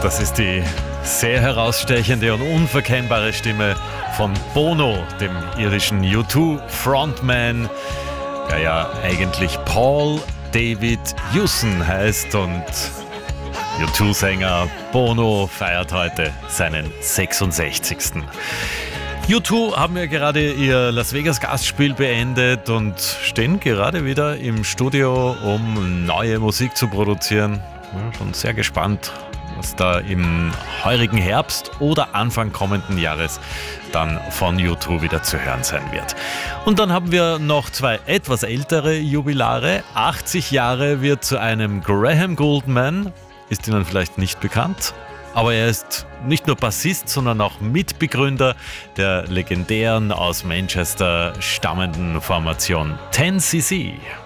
Das ist die sehr herausstechende und unverkennbare Stimme von Bono, dem irischen U2-Frontman, der ja eigentlich Paul David Hewson heißt, und U2-Sänger Bono feiert heute seinen 66. U2 haben ja gerade ihr Las Vegas Gastspiel beendet und stehen gerade wieder im Studio, um neue Musik zu produzieren. Ja, schon sehr gespannt, was da im heurigen Herbst oder Anfang kommenden Jahres dann von U2 wieder zu hören sein wird. Und dann haben wir noch zwei etwas ältere Jubilare. 80 Jahre wird zu einem Graham Gouldman, ist Ihnen vielleicht nicht bekannt, aber er ist nicht nur Bassist, sondern auch Mitbegründer der legendären aus Manchester stammenden Formation 10cc.